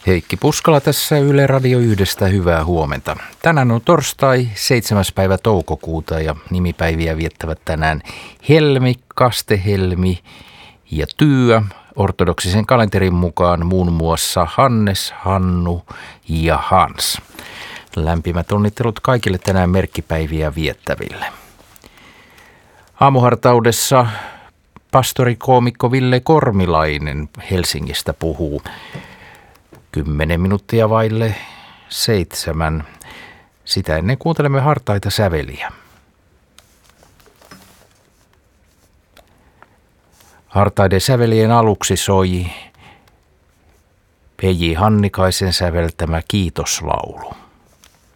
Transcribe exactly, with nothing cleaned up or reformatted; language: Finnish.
Heikki Puskala tässä Yle Radio yhdestä, hyvää huomenta. Tänään on torstai, seitsemäs päivä toukokuuta ja nimipäiviä viettävät tänään Helmi, Kaste-Helmi ja Työ. Ortodoksisen kalenterin mukaan muun muassa Hannes, Hannu ja Hans. Lämpimät onnittelut kaikille tänään merkkipäiviä viettäville. Aamuhartaudessa pastorikoomikko Ville Kormilainen Helsingistä puhuu. Kymmenen minuuttia vaille seitsemän. Sitä ennen kuuntelemme hartaita säveliä. Hartaiden sävelien aluksi soi P J Hannikaisen säveltämä kiitoslaulu.